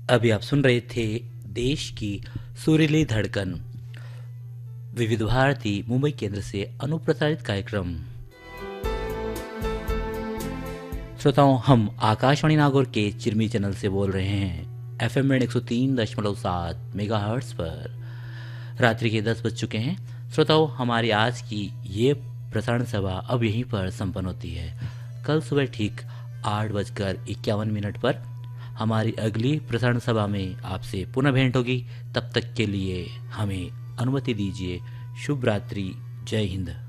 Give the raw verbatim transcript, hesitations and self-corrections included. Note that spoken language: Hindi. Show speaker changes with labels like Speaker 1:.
Speaker 1: अभी आप सुन रहे थे देश की सुरीली धड़कन विविध भारती मुंबई केंद्र से अनुप्रसारित कार्यक्रम। श्रोताओं, हम आकाशवाणी नागौर के चिरमी चैनल से बोल रहे हैं एफएम में एक सौ तीन दशमलव सात मेगाहर्ट्ज पर। रात्रि के दस बज चुके हैं। श्रोताओं, हमारी आज की ये प्रसारण सभा अब यहीं पर संपन्न होती है। कल सुबह ठीक आठ बजकर इक्यावन मिनट पर हमारी अगली प्रसारण सभा में आपसे पुनः भेंट होगी। तब तक के लिए हमें अनुमति दीजिए। शुभ रात्रि। जय हिंद।